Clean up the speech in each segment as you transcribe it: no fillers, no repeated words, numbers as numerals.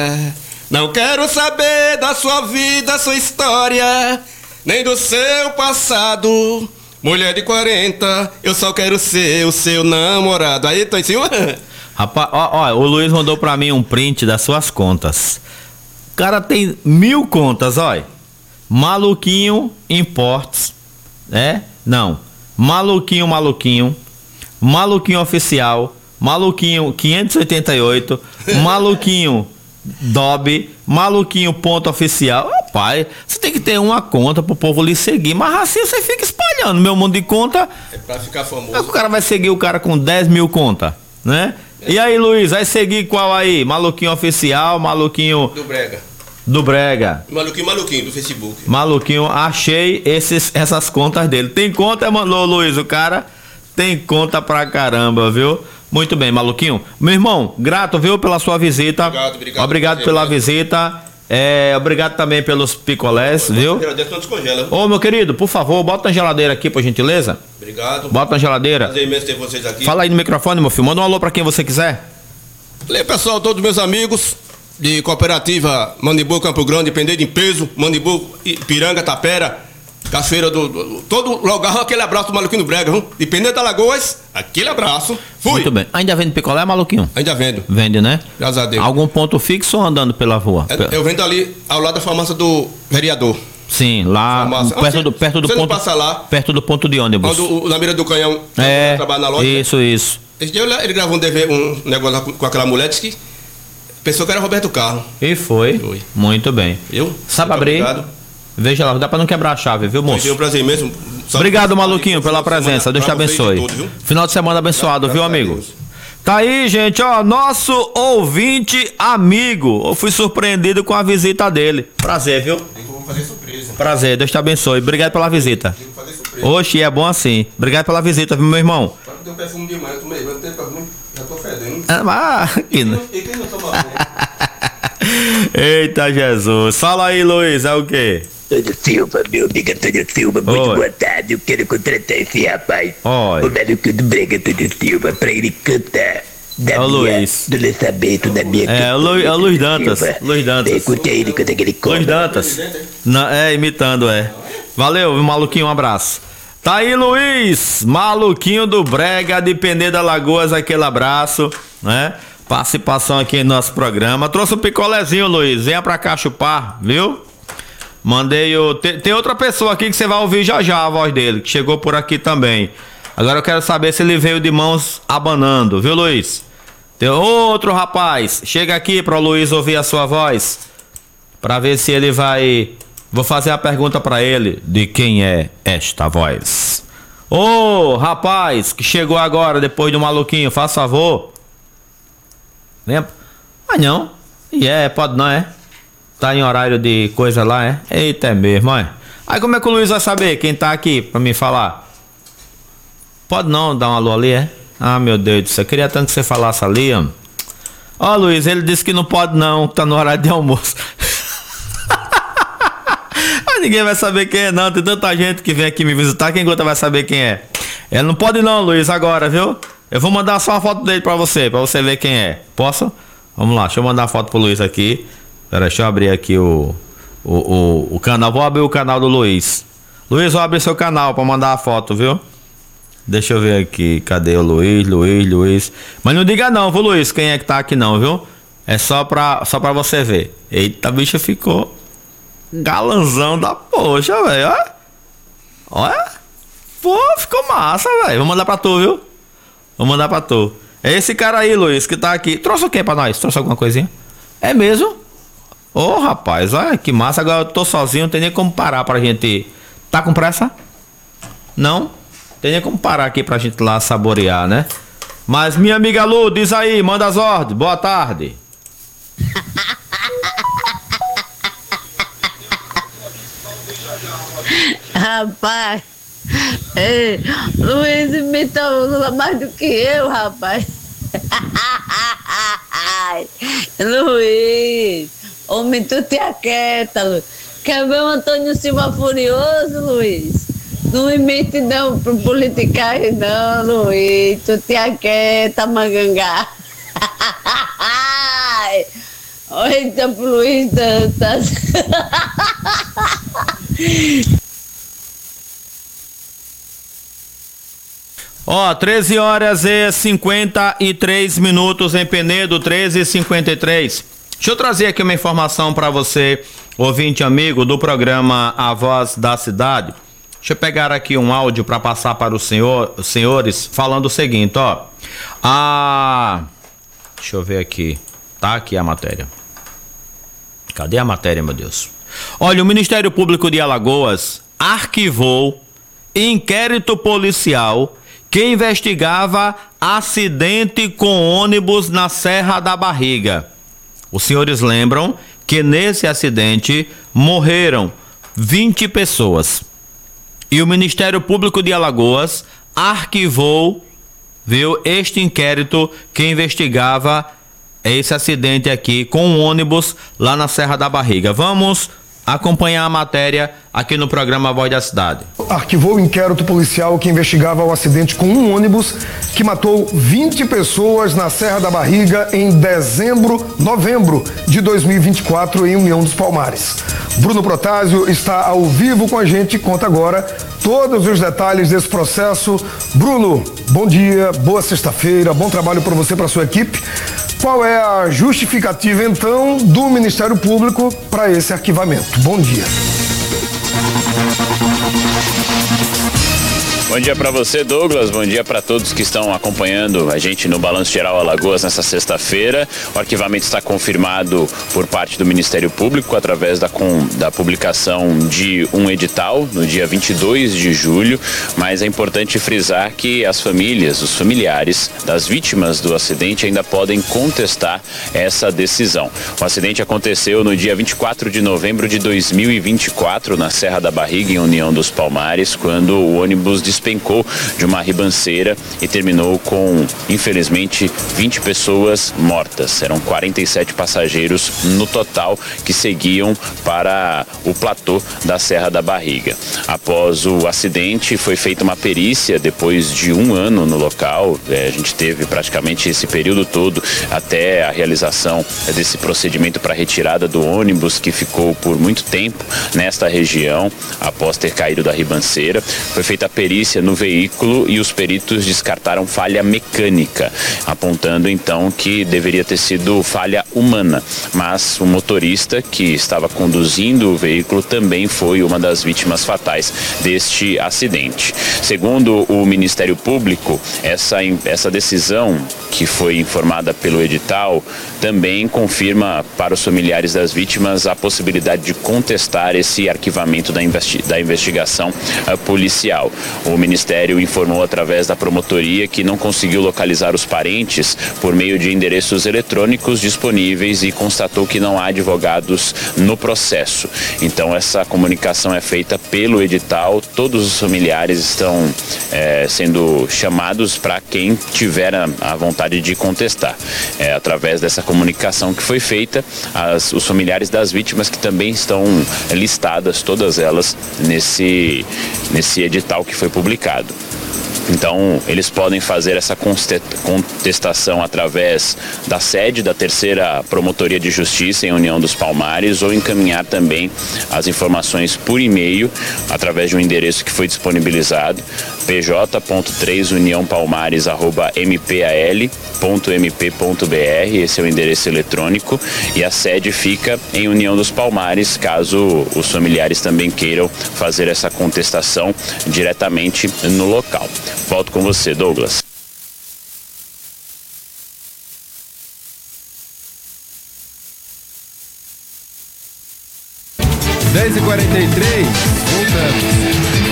Não quero saber da sua vida, sua história, nem do seu passado. Mulher de 40, eu só quero ser o seu namorado. Aí, tô em cima. Rapaz, ó, o Luiz mandou pra mim um print das suas contas. O cara tem 1000 contas, ó. Maluquinho Imports, né? Não. Maluquinho Oficial, Maluquinho 588, Maluquinho Dob, Maluquinho Ponto Oficial. Rapaz, você tem que ter uma conta pro povo lhe seguir, mas assim você fica espalhando meu mundo de conta. É pra ficar famoso. O cara vai seguir o cara com 10.000 contas, né? E aí, Luiz, vai seguir qual aí? Maluquinho Oficial, Maluquinho do Brega. Maluquinho do Facebook. Maluquinho, achei essas contas dele. Tem conta, mandou, Luiz, o cara tem conta pra caramba, viu? Muito bem, Maluquinho. Meu irmão, grato, viu, pela sua visita. Obrigado pela visita. Obrigado também pelos picolés, viu? Ô, meu querido, por favor, bota na geladeira aqui, por gentileza. Obrigado. Bota na geladeira. Prazer imenso ter vocês aqui. Fala aí no microfone, meu filho. Manda um alô pra quem você quiser. Alô, pessoal, todos meus amigos de Cooperativa Mandibu, Campo Grande, Pendê de Peso, Mandibu, Piranga, Tapera, Cachoeira todo lugar, aquele abraço do Maluquinho do Brega, viu? De Pendê da Lagoas, aquele abraço. Fui. Muito bem. Ainda vende picolé, Maluquinho? Ainda vendo. Vende, né? Graças a Deus. Algum ponto fixo ou andando pela rua? Eu vendo ali, ao lado da farmácia do vereador. Sim, lá perto do você ponto. Não passa lá. Perto do ponto de ônibus. Na mira do canhão. Trabalha na loja. Isso. Esse dia ele gravou um negócio com aquela mulher, disse que pensou que era Roberto Carlos. E foi. Muito bem. Sabe abrir? Obrigado. Veja lá, dá pra não quebrar a chave, viu, moço? Foi um prazer mesmo. Obrigado, Maluquinho, pela presença. Deus te abençoe. Final de semana abençoado, viu, amigo? Tá aí, gente, ó, nosso ouvinte amigo. Eu fui surpreendido com a visita dele. Prazer, viu? Vou fazer surpresa. Prazer, Deus te abençoe. Obrigado pela visita. Vou fazer surpresa. Oxe, é bom assim. Obrigado pela visita, viu, meu irmão? Só que tem um perfume demais, eu tomei, não tem perfume, já tô fedendo. E quem não toma banho? Eita Jesus. Fala aí, Luiz, é o quê? Antônio Silva, meu amigo Antônio Silva, muito boa tarde. Eu quero contratar esse rapaz, o Maluquinho do Brega, Antônio Silva, pra ele cantar do lançamento da minha canção. É o Luiz Dantas. Luiz Dantas. Curte aí ele canta aquele coro. Luiz Dantas. Imitando, Valeu, Maluquinho, um abraço. Tá aí, Luiz, Maluquinho do Brega, de Pendê da Lagoas, aquele abraço, né? Participação aqui no nosso programa. Trouxe um picolézinho, Luiz. Venha pra cá chupar, viu? Mandei o... Tem outra pessoa aqui que você vai ouvir já a voz dele, que chegou por aqui também. Agora eu quero saber se ele veio de mãos abanando, viu, Luiz? Tem outro rapaz. Chega aqui para o Luiz ouvir a sua voz, para ver se ele vai... Vou fazer a pergunta para ele, de quem é esta voz. Ô, rapaz, que chegou agora, depois do Maluquinho, faz favor. Lembra? Não. Pode não, Tá em horário de coisa lá, Eita, é mesmo, Aí como é que o Luiz vai saber quem tá aqui pra me falar? Pode não dar um alô ali, Ah, meu Deus do céu, queria tanto que você falasse ali, Ó, Luiz, ele disse que não pode não, tá no horário de almoço. Mas ninguém vai saber quem é não, tem tanta gente que vem aqui me visitar, quem outra vai saber quem é. Ele não pode não, Luiz, agora, viu? Eu vou mandar só uma foto dele pra você ver quem é. Posso? Vamos lá, deixa eu mandar a foto pro Luiz aqui. Pera, deixa eu abrir aqui o canal. Vou abrir o canal do Luiz. Luiz, vou abrir seu canal pra mandar a foto, viu? Deixa eu ver aqui. Cadê o Luiz? Mas não diga não, viu, Luiz? Quem é que tá aqui não, viu? É só pra você ver. Eita, a bicha ficou galanzão da poxa, velho. Olha. Pô, ficou massa, velho. Vou mandar pra tu, viu? Vou mandar pra tu. É esse cara aí, Luiz, que tá aqui. Trouxe o quê pra nós? Trouxe alguma coisinha? É mesmo? Ô, rapaz, olha que massa. Agora eu tô sozinho, não tem nem como parar pra gente... Tá com pressa? Não? Tem nem como parar aqui pra gente lá saborear, né? Mas minha amiga Lu, diz aí, manda as ordens. Boa tarde. Rapaz, Luiz imita o Lula mais do que eu, rapaz. Luiz, homem, tu te aquieta, Luiz. Quer ver o Antônio Silva furioso, Luiz? Não imite não pro politicagem não, Luiz. Tu te aquieta, magangá. Eita, pro Luiz Dantas. Ó, 13 horas e 53 minutos em Penedo, 13h53. Deixa eu trazer aqui uma informação para você, ouvinte amigo do programa A Voz da Cidade. Deixa eu pegar aqui um áudio para passar para os senhores falando o seguinte, ó. Deixa eu ver aqui. Tá aqui a matéria. Cadê a matéria, meu Deus? Olha, o Ministério Público de Alagoas arquivou inquérito policial que investigava acidente com ônibus na Serra da Barriga. Os senhores lembram que nesse acidente morreram 20 pessoas. E o Ministério Público de Alagoas arquivou, este inquérito que investigava esse acidente aqui com um ônibus lá na Serra da Barriga. Vamos acompanhar a matéria aqui no programa Voz da Cidade. Arquivou o inquérito policial que investigava o acidente com um ônibus que matou 20 pessoas na Serra da Barriga em novembro de 2024 em União dos Palmares. Bruno Protásio está ao vivo com a gente e conta agora todos os detalhes desse processo. Bruno, bom dia, boa sexta-feira, bom trabalho para você e para sua equipe. Qual é a justificativa, então, do Ministério Público para esse arquivamento? Bom dia. Bom dia para você, Douglas. Bom dia para todos que estão acompanhando a gente no Balanço Geral Alagoas nessa sexta-feira. O arquivamento está confirmado por parte do Ministério Público através da publicação de um edital no dia 22 de julho, mas é importante frisar que as famílias, os familiares das vítimas do acidente ainda podem contestar essa decisão. O acidente aconteceu no dia 24 de novembro de 2024 na Serra da Barriga, em União dos Palmares, quando o ônibus despencou de uma ribanceira e terminou com, infelizmente, 20 pessoas mortas. Eram 47 passageiros no total que seguiam para o platô da Serra da Barriga. Após o acidente, foi feita uma perícia depois de um ano no local. A gente teve praticamente esse período todo até a realização desse procedimento para retirada do ônibus, que ficou por muito tempo nesta região após ter caído da ribanceira. Foi feita a perícia no veículo e os peritos descartaram falha mecânica, apontando então que deveria ter sido falha humana, mas o motorista que estava conduzindo o veículo também foi uma das vítimas fatais deste acidente. Segundo o Ministério Público, essa decisão, que foi informada pelo edital, também confirma para os familiares das vítimas a possibilidade de contestar esse arquivamento da investigação policial. O Ministério informou através da promotoria que não conseguiu localizar os parentes por meio de endereços eletrônicos disponíveis e constatou que não há advogados no processo. Então essa comunicação é feita pelo edital, todos os familiares estão sendo chamados para quem tiver a vontade de contestar. Através dessa comunicação que foi feita, os familiares das vítimas que também estão listadas, todas elas, nesse edital que foi publicado. Então, eles podem fazer essa contestação através da sede da 3ª Promotoria de Justiça em União dos Palmares ou encaminhar também as informações por e-mail através de um endereço que foi disponibilizado, pj.3uniãopalmares@mpal.mp.br. Esse é o endereço eletrônico e a sede fica em União dos Palmares, caso os familiares também queiram fazer essa contestação diretamente no local. Volto com você, Douglas. Dez e 43, voltamos.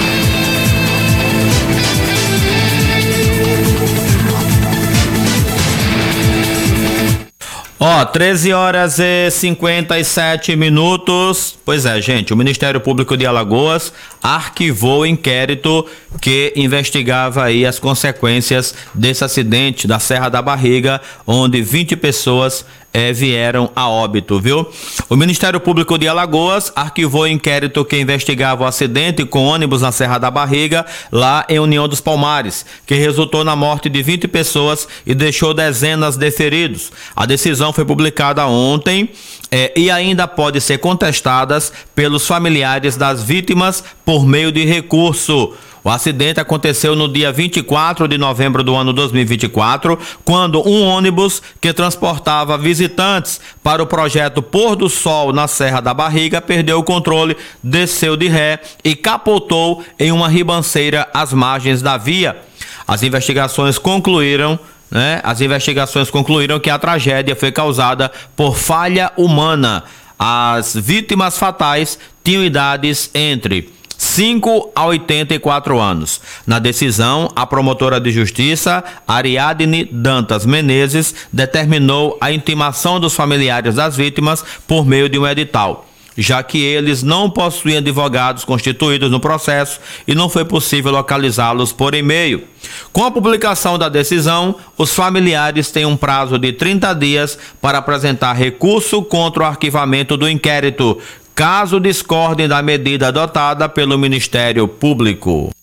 Ó, 13 horas e 57 minutos. Pois é, gente, o Ministério Público de Alagoas arquivou o inquérito que investigava aí as consequências desse acidente da Serra da Barriga, onde 20 pessoas vieram a óbito, viu? O Ministério Público de Alagoas arquivou o inquérito que investigava o acidente com ônibus na Serra da Barriga, lá em União dos Palmares, que resultou na morte de 20 pessoas e deixou dezenas de feridos. A decisão foi publicada ontem e ainda pode ser contestada pelos familiares das vítimas por meio de recurso. O acidente aconteceu no dia 24 de novembro do ano 2024, quando um ônibus que transportava visitantes para o projeto Pôr do Sol na Serra da Barriga perdeu o controle, desceu de ré e capotou em uma ribanceira às margens da via. As investigações concluíram que a tragédia foi causada por falha humana. As vítimas fatais tinham idades entre 5 a 84 anos. Na decisão, a promotora de justiça, Ariadne Dantas Menezes, determinou a intimação dos familiares das vítimas por meio de um edital, já que eles não possuíam advogados constituídos no processo e não foi possível localizá-los por e-mail. Com a publicação da decisão, os familiares têm um prazo de 30 dias para apresentar recurso contra o arquivamento do inquérito, caso discordem da medida adotada pelo Ministério Público.